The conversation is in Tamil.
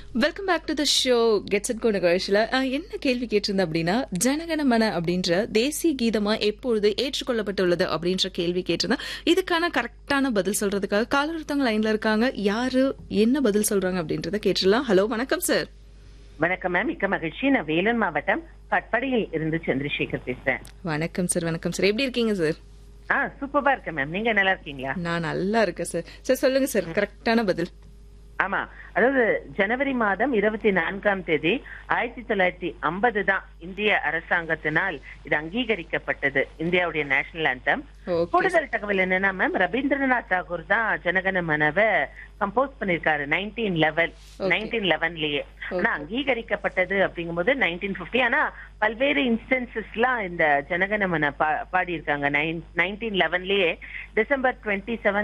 Welcome back to the show gets it go நிகழ்ச்சியில் என்ன கேள்வி கேட்டிருந்தேன் அப்படின்னா ஜனகணமன அப்படின்ற தேசிய கீதமா எப்பொழுது ஏற்றுக்கொள்ளப்பட்டுள்ளது அப்படின்ற கேள்வி கேட்டிருந்தேன். இதுக்கான கரெக்டான பதில் சொல்றதுக்காக காலர் ஒருத்தவங்க லைன்ல இருக்காங்க. யாரு என்ன பதில் சொல்றாங்க அப்படின்றத கேட்டுடலாம். ஹலோ, வணக்கம் சார். வணக்கம் மேம், மிக்க மகிழ்ச்சி. நான் வேலூர் மாவட்டம் கட்படியில் இருந்து சந்திரசேகர் பேசுறேன். வணக்கம் சார். வணக்கம் சார். எப்படி இருக்கீங்க சார்? சூப்பரா இருக்கேன் மேம். நீங்க நல்லா இருக்கீங்களா? நான் நல்லா இருக்கேன் சார். சார் சொல்லுங்க சார், கரெக்டான பதில். ஆமா, அதாவது ஜனவரி மாதம் 24ஆம் தேதி 1950 தான் இந்திய அரசாங்கத்தினால் இது அங்கீகரிக்கப்பட்டது, இந்தியாவுடைய நேஷனல் ஆந்தம். கூடுதல் தகவல் என்னன்னா மேம், ரவீந்திரநாத் தாகூர் தான் ஜனகணமனவை கம்போஸ் பண்ணிருக்காரு 1911லயே. ஆனா அங்கீகரிக்கப்பட்டது அப்படிங்கும்போது 1950. ஆனா பல்வேறு இன்ஸ்டன்சஸ்லாம் இந்த ஜனகணமன பாடி இருக்காங்க 1911லயே. டிசம்பர் 27